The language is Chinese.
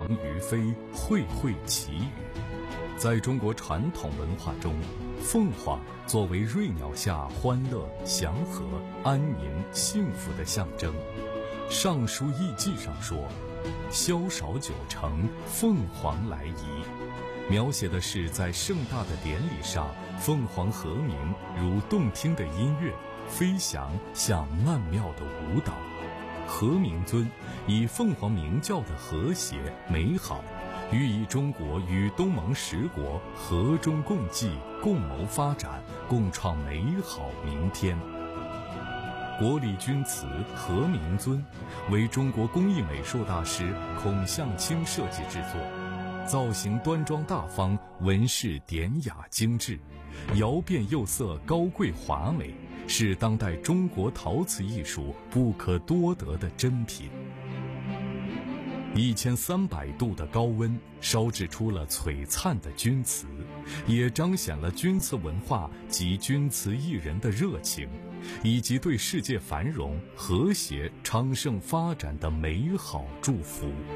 翔于飞，会会其羽。在中国传统文化中，凤凰作为瑞鸟下欢乐、祥和、安宁、幸福的象征。《尚书艺记》上说：“宵少九成，凤凰来仪。”描写的是在盛大的典礼上，凤凰和鸣如动听的音乐，飞翔像曼妙的舞蹈。和鸣尊以凤凰鸣叫的和谐美好，寓意中国与东盟10国和衷共济，共谋发展，共创美好明天。国礼钧瓷和鸣尊为中国工艺美术大师孔向清设计制作，造型端庄大方，纹饰典雅精致，窑变釉色高贵华美，是当代中国陶瓷艺术不可多得的珍品。1300度的高温烧制出了璀璨的钧瓷，也彰显了钧瓷文化及钧瓷艺人的热情，以及对世界繁荣、和谐、昌盛发展的美好祝福。